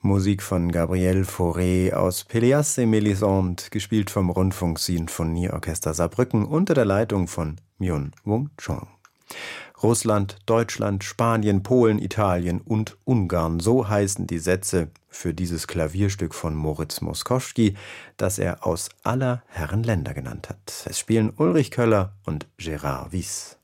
Musik von Gabriel Fauré aus Pelléas et Mélisande, gespielt vom Rundfunksinfonieorchester Saarbrücken unter der Leitung von Myung-Whun Chung. Russland, Deutschland, Spanien, Polen, Italien und Ungarn, so heißen die Sätze für dieses Klavierstück von Moritz Moszkowski, das er aus aller Herren Länder genannt hat. Es spielen Ulrich Köller und Gérard Wyss.